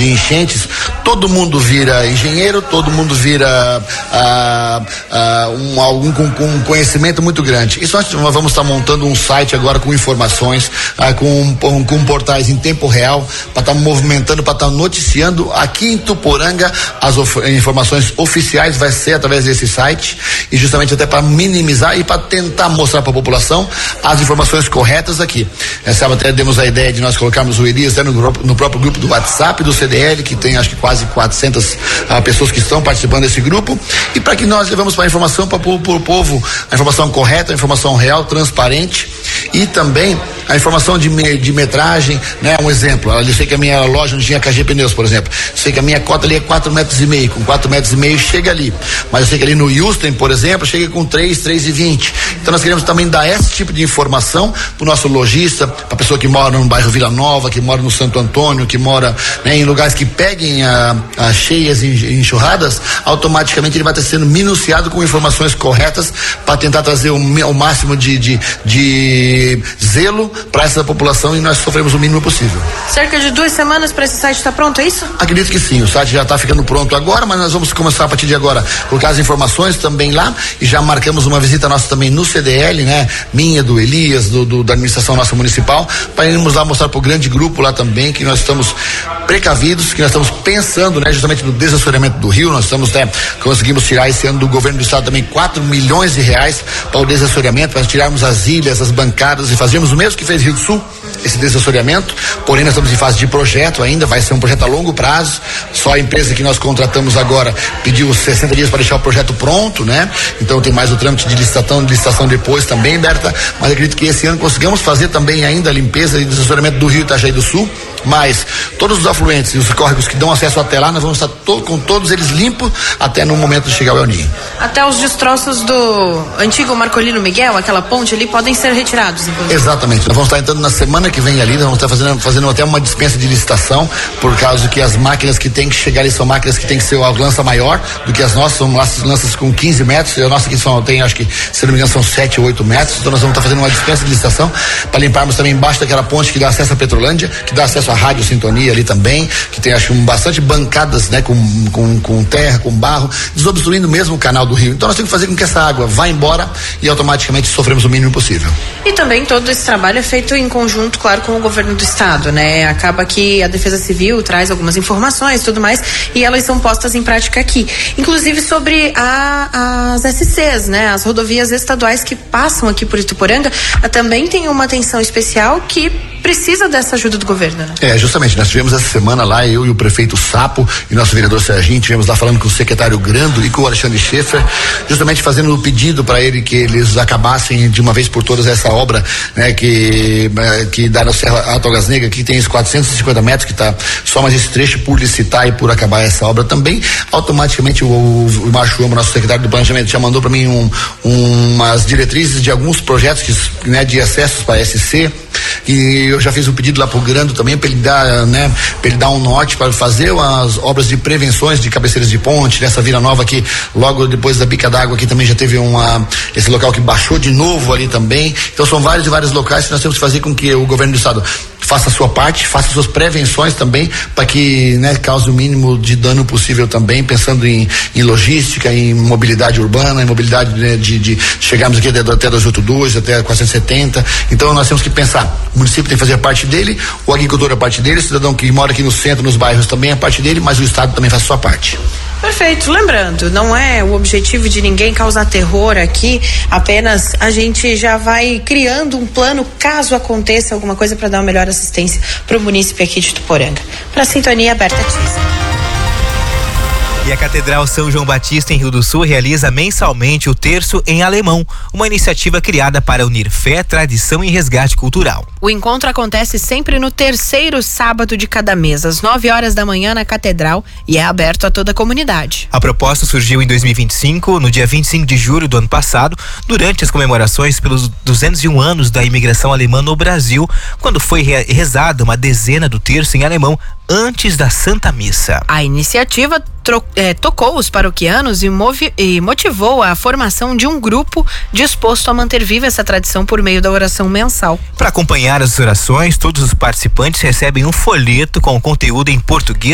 enchentes, todo mundo vira engenheiro, todo mundo vira algum com conhecimento muito grande. Isso nós vamos estar montando um site agora com informações, com portais em tempo real, para estar movimentando, para estar noticiando aqui em Tuporanga as informações oficiais. Vai ser através desse site, e justamente até para minimizar e para tentar mostrar para a população as informações corretas aqui. Sabe, até demos a ideia de nós colocarmos o Elias no próprio grupo do WhatsApp do CDL, que tem acho que quase 400 pessoas que estão participando desse grupo, e para que nós levamos para a informação para o povo, a informação correta, a informação real, transparente, e também a informação de metragem, né? Um exemplo, eu sei que a minha loja não tinha KG Pneus, por exemplo, sei que a minha cota ali é 4,5 metros, com 4,5 metros chega ali, mas eu sei que ali no Houston, por exemplo, chega com 3,20. Então nós queremos também dar esse tipo de informação para o nosso lojista, para a pessoa que mora no bairro Vila Nova, que mora no Santo Antônio, que mora, né, em lugares que peguem as cheias e enxurradas. Automaticamente ele vai estar sendo minuciado com informações corretas para tentar trazer o máximo de zelo para essa população, e nós sofremos o mínimo possível. Cerca de 2 semanas para esse site estar pronto, é isso? Acredito que sim, o site já está ficando pronto agora, mas nós vamos começar a partir de agora colocar as informações também lá, e já marcamos uma visita nossa também no CDL, né? Minha, do Elias, da administração nossa municipal, para irmos lá mostrar para o grande grupo lá também que nós estamos precavidos, que nós estamos pensando, né, justamente no desassoreamento do rio. Nós estamos, né, conseguimos tirar esse ano do governo do estado também 4 milhões de reais para o desassoreamento, para tirarmos as ilhas, as bancadas, e fazermos o mesmo que fez Rio do Sul, esse desassoreamento. Porém, nós estamos em fase de projeto ainda, vai ser um projeto a longo prazo. Só a empresa que nós contratamos agora pediu 60 dias para deixar o projeto pronto, né? Então tem mais o trâmite de licitação depois também, Berta, mas acredito que esse ano conseguimos fazer também ainda a limpeza e desassoreamento do Rio Itajaí do Sul, mas todos os afluentes e os córregos que dão acesso até lá, nós vamos estar com todos eles limpos até no momento de chegar ao El Ninho. Até os destroços do antigo Marcolino Miguel, aquela ponte ali, podem ser retirados, inclusive. Exatamente, nós vamos estar entrando na semana que vem ali, nós vamos estar fazendo até uma dispensa de licitação, por causa que as máquinas que tem que chegar ali são máquinas que tem que ser a lança maior do que as nossas, são lanças com 15 metros, e a nossa aqui tem, acho que, se não me engano, são 7 ou 8 metros, então nós vamos estar fazendo uma dispensa de licitação para limparmos também embaixo daquela ponte que dá acesso à Petrolândia, que dá acesso à Rádio Sintonia ali também, que tem, acho, bastante bancadas, né, com terra, com barro, desobstruindo mesmo o canal do rio. Então nós temos que fazer com que essa água vá embora e automaticamente sofremos o mínimo possível. E também todo esse trabalho é feito em conjunto, claro, com o governo do estado, né? Acaba que a Defesa Civil traz algumas informações e tudo mais, e elas são postas em prática aqui. Inclusive sobre as SCs, né? As rodovias estaduais que passam aqui por Ituporanga, também tem uma atenção especial que precisa dessa ajuda do governo, né? Justamente, nós tivemos essa semana lá, eu e o prefeito Sapo e nosso vereador Serginho, tivemos lá falando com o secretário Grando e com o Alexandre Schaefer, justamente fazendo o pedido para ele que eles acabassem de uma vez por todas essa obra, né, que dá na Serra Alto Negra, que tem esses 450 metros, que tá só mais esse trecho por licitar e por acabar essa obra também. Automaticamente o Márcio Amo, nosso secretário do planejamento, já mandou para mim umas diretrizes de alguns projetos que, né, de acessos para SC, e eu já fiz um pedido lá pro Grando também para ele dar, né, para ele dar um norte para fazer as obras de prevenções de cabeceiras de ponte, nessa Vila Nova aqui, logo depois da bica d'água aqui também já teve esse local que baixou de novo ali também. Então são vários e vários locais que nós temos que fazer com que o governo do estado faça a sua parte, faça suas prevenções também, para que, né, cause o mínimo de dano possível também, pensando em logística, em mobilidade urbana, em mobilidade, né, de chegarmos aqui até 282, até 470. Então nós temos que pensar, o município tem que fazer a parte dele, o agricultor a parte dele, o cidadão que mora aqui no centro, nos bairros também a parte dele, mas o estado também faz a sua parte. Perfeito, lembrando, não é o objetivo de ninguém causar terror aqui, apenas a gente já vai criando um plano caso aconteça alguma coisa para dar uma melhor assistência para o município aqui de Ituporanga. Para a Sintonia, Berta Tisa. E a Catedral São João Batista em Rio do Sul realiza mensalmente o Terço em Alemão, uma iniciativa criada para unir fé, tradição e resgate cultural. O encontro acontece sempre no terceiro sábado de cada mês, às 9 horas da manhã na Catedral, e é aberto a toda a comunidade. A proposta surgiu em 2025, no dia 25 de julho do ano passado, durante as comemorações pelos 201 anos da imigração alemã no Brasil, quando foi rezada uma dezena do Terço em Alemão antes da Santa Missa. A iniciativa tocou os paroquianos e motivou a formação de um grupo disposto a manter viva essa tradição por meio da oração mensal. Para acompanhar as orações, todos os participantes recebem um folheto com conteúdo em português